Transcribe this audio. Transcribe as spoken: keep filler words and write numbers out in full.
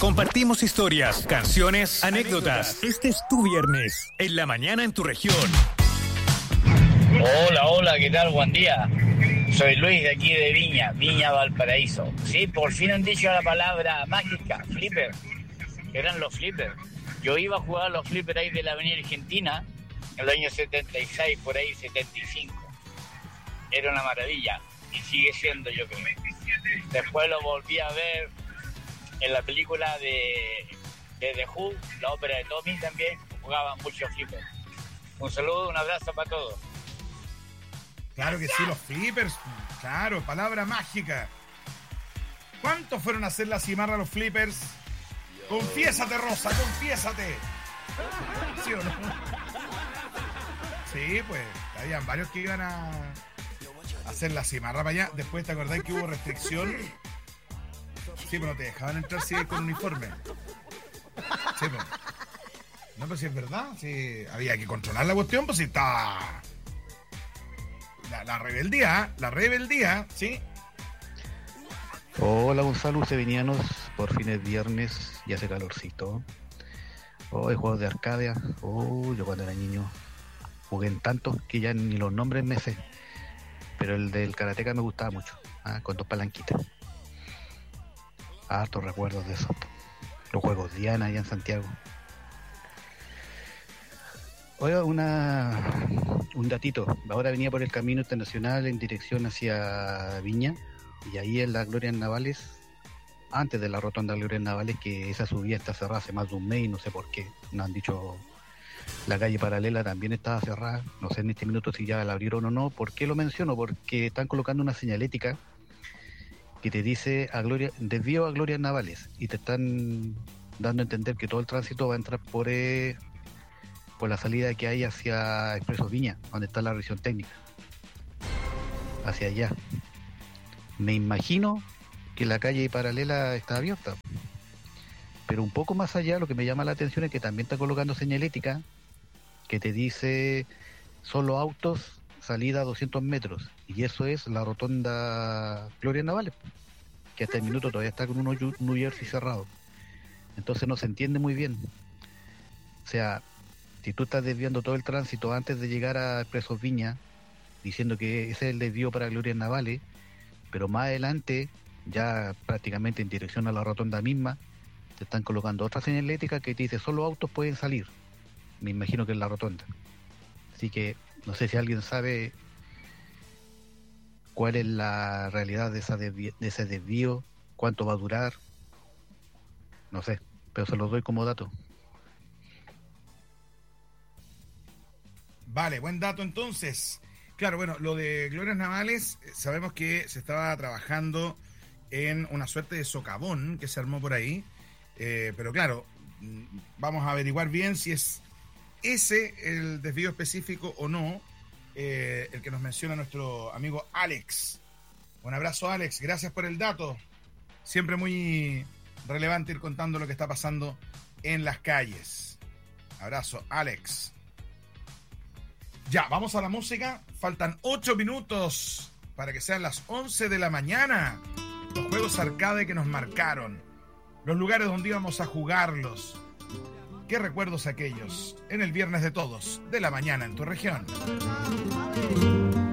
Compartimos historias, canciones, anécdotas. Este es tu viernes, en la mañana en tu región. Hola, hola, ¿qué tal? Buen día. Soy Luis de aquí de Viña, Viña Valparaíso. Sí, por fin han dicho la palabra mágica, flipper. Eran los flippers. Yo iba a jugar a los flippers ahí de la Avenida Argentina en el año setenta y seis, por ahí setenta y cinco. Era una maravilla y sigue siendo, yo creo. Después lo volví a ver en la película de, de The Who, la ópera de Tommy también, jugaban muchos flippers. Un saludo, un abrazo para todos. Claro que sí, los flippers, claro, palabra mágica. ¿Cuántos fueron a hacer la cimarra los flippers? Confiésate, Rosa, confiésate. ¿Sí o no? Sí, pues, habían varios que iban a hacer la cimarra para allá. Después, ¿te acordás que hubo restricción? Sí, pero no te dejaban entrar si ibas con uniforme. Sí, pues. No, pero si es verdad, sí, había que controlar la cuestión, pues si estaba... La, la rebeldía, la rebeldía, ¿sí? Hola Gonzalo, sevenianos, por fin es viernes, ya hace calorcito. Oh, hay juegos de Arcadia. Oh, yo cuando era niño jugué en tantos que ya ni los nombres me sé. Pero el del Karateka me gustaba mucho, ¿ah? Con dos palanquitas. Hartos recuerdos de eso. Los juegos Diana allá en Santiago. Oiga, una, un datito. Ahora venía por el camino internacional en dirección hacia Viña. Y ahí en las Glorias Navales, antes de la rotonda Glorias Navales, que esa subida está cerrada hace más de un mes y no sé por qué. Nos han dicho, la calle paralela también estaba cerrada. No sé en este minuto si ya la abrieron o no. ¿Por qué lo menciono? Porque están colocando una señalética que te dice a Gloria, desvío a Glorias Navales, y te están dando a entender que todo el tránsito va a entrar por, eh, por la salida que hay hacia Expreso Viña, donde está la revisión técnica. Hacia allá. Me imagino que la calle paralela está abierta. Pero un poco más allá, lo que me llama la atención es que también está colocando señalética que te dice solo autos, salida a doscientos metros. Y eso es la rotonda Glorias Navales, que hasta el minuto todavía está con un New Jersey cerrado. Entonces no se entiende muy bien. O sea, si tú estás desviando todo el tránsito antes de llegar a Expreso Viña, diciendo que ese es el desvío para Glorias Navales, pero más adelante, ya prácticamente en dirección a la rotonda misma, te están colocando otra señalética que te dice solo autos pueden salir. Me imagino que es la rotonda. Así que no sé si alguien sabe cuál es la realidad de, esa desvi- de ese desvío, cuánto va a durar. No sé, pero se los doy como dato. Vale, buen dato entonces. Claro, bueno, lo de Glorias Navales, sabemos que se estaba trabajando en una suerte de socavón que se armó por ahí, eh, pero claro, vamos a averiguar bien si es ese el desvío específico o no, eh, el que nos menciona nuestro amigo Alex. Un abrazo, Alex, gracias por el dato. Siempre muy relevante ir contando lo que está pasando en las calles. Abrazo, Alex. Ya, vamos a la música. Faltan ocho minutos para que sean las once de la mañana. Los juegos arcade que nos marcaron. Los lugares donde íbamos a jugarlos. ¿Qué recuerdos aquellos? En el Viernes de Todos, de la mañana en tu región.